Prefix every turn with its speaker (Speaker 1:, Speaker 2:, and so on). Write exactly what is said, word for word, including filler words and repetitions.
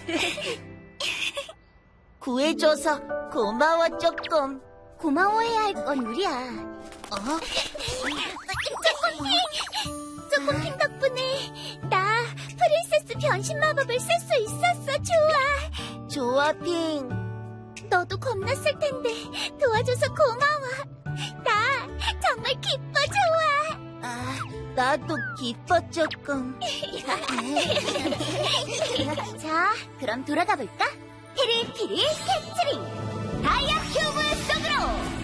Speaker 1: 구해줘서 고마워, 조금.
Speaker 2: 고마워해야 할 건 우리야.
Speaker 1: 어?
Speaker 2: 쪼꼬핑! 쪼꼬핑 덕분에 나 프린세스 변신 마법을 쓸 수 있었어. 좋아.
Speaker 1: 좋아, 핑.
Speaker 2: 너도 겁났을 텐데 도와줘서 고마워. 나 정말 기뻐. 좋아.
Speaker 1: 아, 나도 기뻐, 조금.
Speaker 2: 자, 그럼 돌아가 볼까? 피리피리 캐치링 다이아 큐브 속으로!